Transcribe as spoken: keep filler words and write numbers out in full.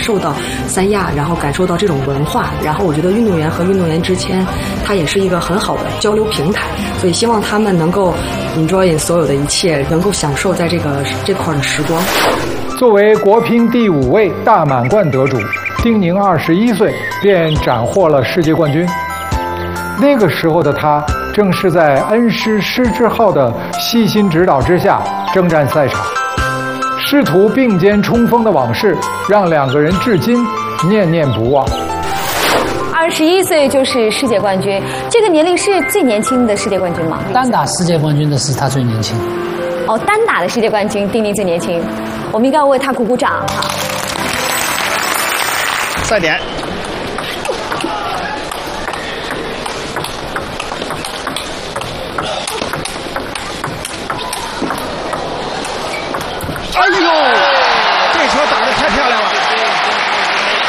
受到三亚，然后感受到这种文化，然后我觉得运动员和运动员之间，它也是一个很好的交流平台，所以希望他们能够 enjoy 所有的一切，能够享受在这个这块的时光。 作为国乒第五位大满贯得主，丁宁二十一岁便斩获了世界冠军。那个时候的他，正是在恩师施之浩的细心指导之下征战赛场，师徒并肩冲锋的往事，让两个人至今念念不忘。 二十一岁就是世界冠军，这个年龄是最年轻的世界冠军吗？ 单打世界冠军的是他最年轻。 哦，单打的世界冠军，丁宁最年轻，我们应该要为他鼓鼓掌。好， 赛点。哎呦！